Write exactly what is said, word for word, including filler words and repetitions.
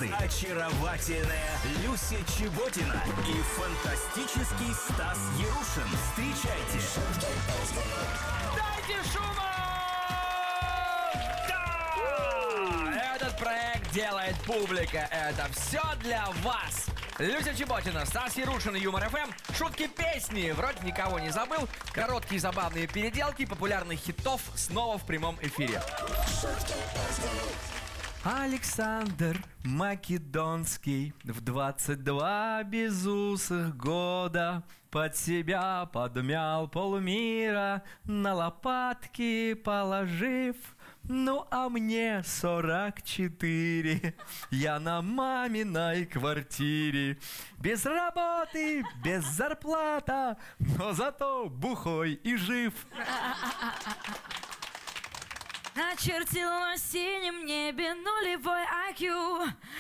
звезды, очаровательная Люся Чеботина и фантастический Стас Ярушин. Встречайте! Дайте шума! Да! Этот проект делает публика. Это все для вас. Люся Чеботина, Стас Ярушин, Юмор ФМ. Шутки, песни, вроде никого не забыл. Короткие забавные переделки популярных хитов снова в прямом эфире. Александр Македонский в двадцать два безусых года под себя подмял полмира, на лопатки положив. Ну а мне сорок четыре, я на маминой квартире. Без работы, без зарплата, но зато бухой и жив. Очертил на синем небе нулевой ай кью.